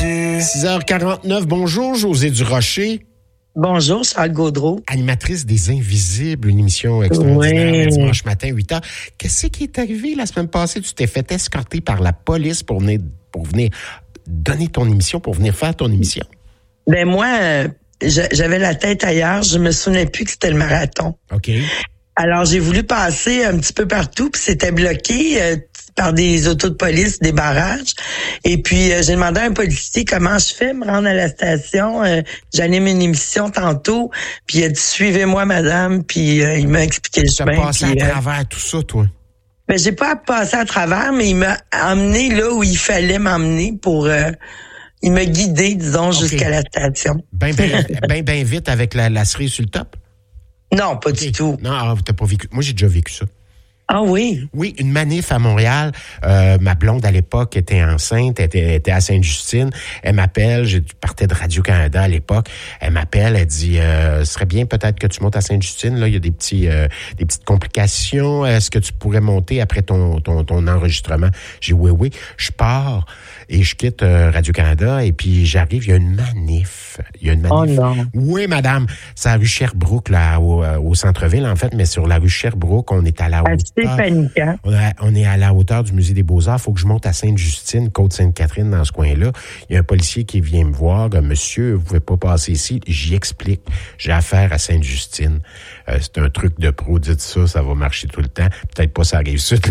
6h49, bonjour Josée Durocher. Bonjour, Charles Gaudreau. Animatrice des Invisibles, une émission extraordinaire le dimanche matin, 8h. Qu'est-ce qui est arrivé la semaine passée? Tu t'es fait escorter par la police pour venir donner ton émission, pour venir faire ton émission. Ben moi, j'avais la tête ailleurs. Je me souvenais plus que c'était le marathon. OK. Alors, j'ai voulu passer un petit peu partout, puis c'était bloqué par des autos de police, des barrages. Et puis, j'ai demandé à un policier comment je fais me rendre à la station. J'anime une émission tantôt, puis il a dit « Suivez-moi, madame », puis il m'a expliqué le chemin. Tu as passé à travers tout ça, toi? Ben, j'ai pas passé à travers, mais il m'a emmené là où il fallait m'emmener pour... il m'a guidé, disons, jusqu'à la station. Ben vite avec la cerise sur le top? Non, pas du tout. Non, t'as pas vécu. Moi, j'ai déjà vécu ça. Ah oui? Oui, une manif à Montréal. Ma blonde, à l'époque, était enceinte, était à Sainte-Justine. Elle m'appelle, je partais de Radio-Canada à l'époque. Elle m'appelle, elle dit, ce serait bien peut-être que tu montes à Sainte-Justine. Là, il y a des petites complications. Est-ce que tu pourrais monter après ton enregistrement? J'ai dit, oui. Je pars et je quitte Radio-Canada et puis j'arrive, il y a une manif. Oh non. Oui, madame. C'est à la rue Sherbrooke, là, au centre-ville, en fait, mais sur la rue Sherbrooke, on est à la hauteur. C'est paniquant. On est à la hauteur du Musée des Beaux-Arts. Il faut que je monte à Sainte-Justine, Côte-Sainte-Catherine, dans ce coin-là. Il y a un policier qui vient me voir. Monsieur, vous pouvez pas passer ici. J'y explique. J'ai affaire à Sainte-Justine. C'est un truc de pro. Dites ça va marcher tout le temps. Peut-être pas ça arrive sud.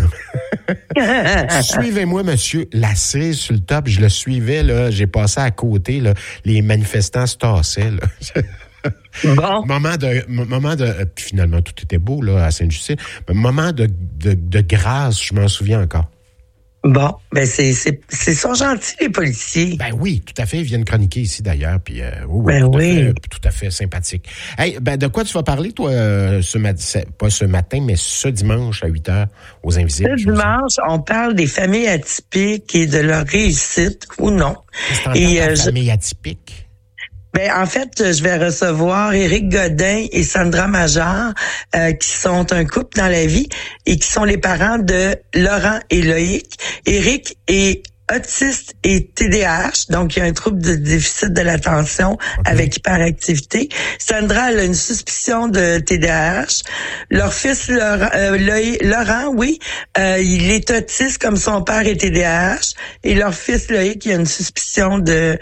Suivez-moi, monsieur. La cerise sur le top, je le suivais. Là. J'ai passé à côté. Là. Les manifestants se tassaient. Là. Bon. Moment de puis finalement tout était beau là à Sainte-Justine. Moment de grâce, je m'en souviens encore. Bon, ben c'est sont gentils les policiers. Ben oui, tout à fait, ils viennent chroniquer ici d'ailleurs puis tout à fait sympathique. Hey, ben de quoi tu vas parler toi pas ce matin mais ce dimanche à 8h aux Invisibles? Ce dimanche, on parle des familles atypiques et de leur réussite ou non. C'est famille atypique. Ben en fait, je vais recevoir Éric Godin et Sandra Major, qui sont un couple dans la vie et qui sont les parents de Laurent et Loïc. Éric est autiste et TDAH, donc il y a un trouble de déficit de l'attention avec hyperactivité. Sandra elle a une suspicion de TDAH. Leur fils Laurent, il est autiste comme son père est TDAH. Et leur fils Loïc, il a une suspicion de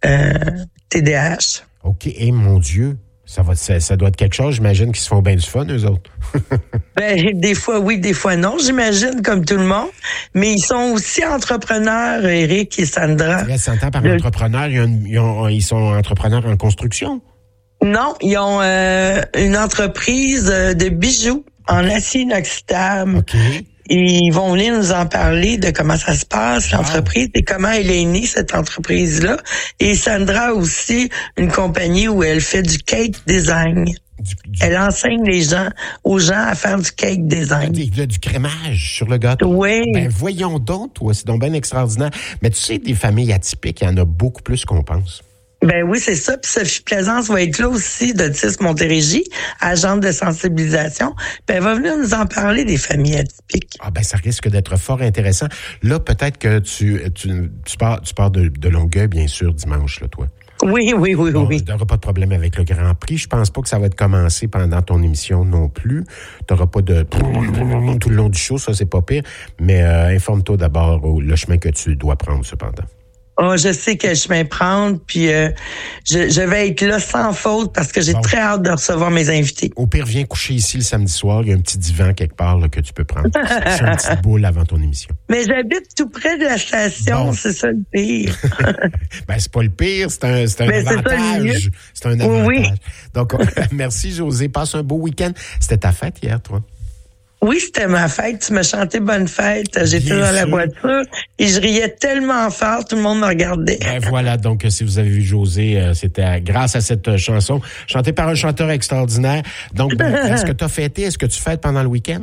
TDAH. OK. Et mon Dieu, ça doit être quelque chose. J'imagine qu'ils se font bien du fun, eux autres. Ben, des fois oui, des fois non, j'imagine, comme tout le monde. Mais ils sont aussi entrepreneurs, Éric et Sandra. Ça s'entend par entrepreneurs. Ils sont entrepreneurs en construction? Non, ils ont une entreprise de bijoux en acier inoxydable. OK. Et ils vont venir nous en parler de comment ça se passe, l'entreprise, et comment elle est née, cette entreprise-là. Et Sandra a aussi une compagnie où elle fait du cake design. Elle enseigne aux gens à faire du cake design. Du crémage sur le gâteau. Oui. Ben voyons donc, toi, c'est donc bien extraordinaire. Mais tu sais, des familles atypiques, il y en a beaucoup plus qu'on pense. Ben oui, c'est ça. Puis Sophie Plaisance va être là aussi, d'Autisme Montérégie, agente de sensibilisation. Puis elle va venir nous en parler des familles atypiques. Ah ben ça risque d'être fort intéressant. Là, peut-être que tu pars de Longueuil, bien sûr, dimanche, là, toi. Oui. Bon, il n'y aura pas de problème avec le Grand Prix. Je pense pas que ça va être commencé pendant ton émission non plus. Tu n'auras pas de tout le long du show, ça c'est pas pire. Mais informe-toi d'abord le chemin que tu dois prendre cependant. Oh, je sais quel chemin prendre, puis je vais être là sans faute parce que j'ai très hâte de recevoir mes invités. Au pire, viens coucher ici le samedi soir. Il y a un petit divan quelque part là, que tu peux prendre. C'est une petite boule avant ton émission. Mais j'habite tout près de la station, c'est ça le pire. Ben, c'est pas le pire, c'est un avantage. C'est un avantage. Oui. Donc, merci Josée. Passe un beau week-end. C'était ta fête hier, toi? Oui, c'était ma fête. Tu m'as chanté bonne fête. J'étais dans la voiture et je riais tellement fort, tout le monde me regardait. Ben voilà, donc si vous avez vu Josée, c'était grâce à cette chanson chantée par un chanteur extraordinaire. Donc, est-ce que tu as fêté? Est-ce que tu fêtes pendant le week-end?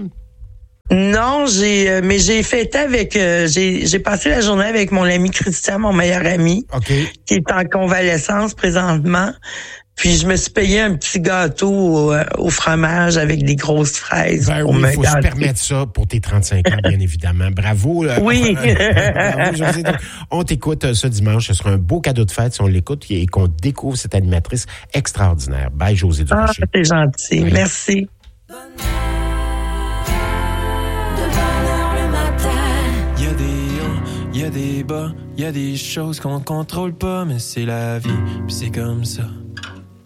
Non, mais j'ai fêté avec, j'ai passé la journée avec mon ami Christian, mon meilleur ami, qui est en convalescence présentement. Puis je me suis payé un petit gâteau au fromage avec des grosses fraises. Ben oui, il faut se permettre ça pour tes 35 ans, bien évidemment. Bravo. Oui. Bravo, Josée. Donc, on t'écoute ce dimanche. Ce sera un beau cadeau de fête si on l'écoute et qu'on découvre cette animatrice extraordinaire. Bye, Josée Durocher. Ah, c'est gentil. Oui. Merci. Il y a des bas, il y a des choses qu'on contrôle pas, mais c'est la vie, puis c'est comme ça.